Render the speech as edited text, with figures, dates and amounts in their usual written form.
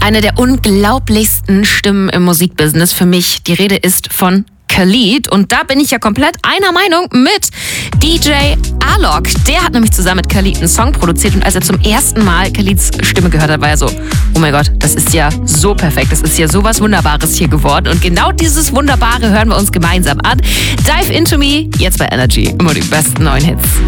Eine der unglaublichsten Stimmen im Musikbusiness für mich. Die Rede ist von Khalid. Und da bin ich ja komplett einer Meinung mit DJ Alok. Der hat nämlich zusammen mit Khalid einen Song produziert. Und als er zum ersten Mal Khalids Stimme gehört hat, war er so, oh mein Gott, das ist ja so perfekt. Das ist ja sowas Wunderbares hier geworden. Und genau dieses Wunderbare hören wir uns gemeinsam an. Dive Into Me, jetzt bei Energy. Immer die besten neuen Hits.